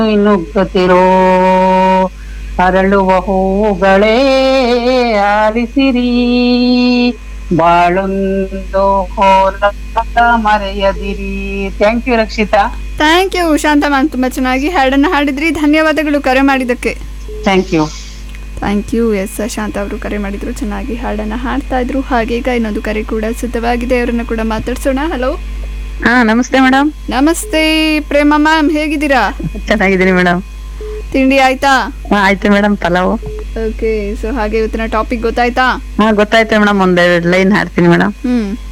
ನುಗ್ಗುತ್ತಿರೋ ಅರಳುವ ಹೂಗಳೇ ಆಲಿಸಿರಿ, ಬಾಳೊಂದು ಹೋಲ ಮರೆಯದಿರಿ. Thank you Rakshita. Thank you Shanta ma'am, ತುಂಬ ಚೆನ್ನಾಗಿ ಹಾಡನ್ನು ಹಾಡಿದ್ರಿ. ಧನ್ಯವಾದಗಳು ಕರೆ ಮಾಡಿದ್ದಕ್ಕೆ. Thank you. Thank you. S, ಶಾಂತ ಅವರು ಕರೆ ಮಾಡಿದ್ರು, ಚೆನ್ನಾಗಿ ಹಾಡನ್ನು ಹಾಡ್ತಾ ಇದ್ರು. ಹಾಗೆ ಈಗ ಇನ್ನೊಂದು ಕರೆ ಕೂಡ ಸಿದ್ಧವಾಗಿದೆ, ಅವರನ್ನು ಕೂಡ ಮಾತಾಡ್ಸೋಣ. ಹಲೋ. ಹಾ, ನಮಸ್ತೆ ಮೇಡಮ್. ನಮಸ್ತೆ ಪ್ರೇಮ ಮ್ಯಾಮ್, ಹೇಗಿದ್ದೀರಾ? ಚೆನ್ನಾಗಿದ್ದೀನಿ ಮೇಡಮ್. ತಿಂಡಿ ಆಯ್ತಾ? ಆಯ್ತು ಮೇಡಮ್, ಪಲಾವು. ಓಕೆ, ಸೊ ಹಾಗೆ ಇವತ್ತಿನ ಟಾಪಿಕ್ ಗೊತ್ತಾಯ್ತಾ? ಹಾ, ಗೊತ್ತಾಯ್ತು ಮೇಡಮ್. ಒಂದೆರಡು ಲೈನ್ ಹಾಡ್ತೀನಿ ಮೇಡಮ್.